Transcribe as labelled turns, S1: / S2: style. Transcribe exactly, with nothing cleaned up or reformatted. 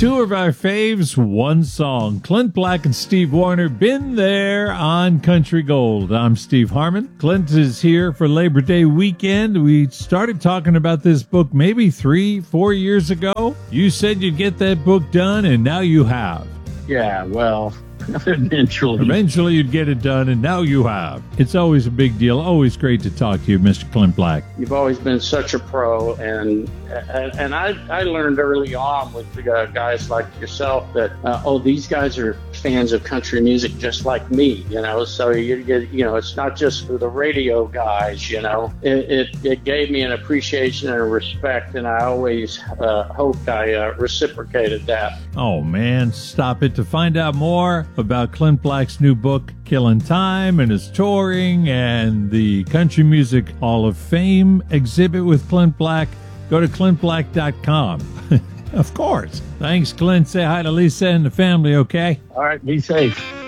S1: Two of our faves, one song. Clint Black and Steve Wariner, Been There on Country Gold. I'm Steve Harmon. Clint is here for Labor Day weekend. We started talking about this book maybe three, four years ago. You said you'd get that book done, and now you have.
S2: Yeah, well, eventually.
S1: Eventually you'd get it done, and now you have. It's always a big deal. Always great to talk to you, Mister Clint Black.
S2: You've always been such a pro, and and, and I, I learned early on with uh, guys like yourself that, uh, oh, these guys are fans of country music just like me, you know, so you get, you know, it's not just for the radio guys, you know. It, it, it gave me an appreciation and a respect, and I always uh, hoped I uh, reciprocated that.
S1: Oh, man, stop it. To find out more about Clint Black's new book, Killing Time, and his touring and the Country Music Hall of Fame exhibit with Clint Black, go to clint black dot com. Of course. Thanks, Clint. Say hi to Lisa and the family, okay?
S2: All right, be safe.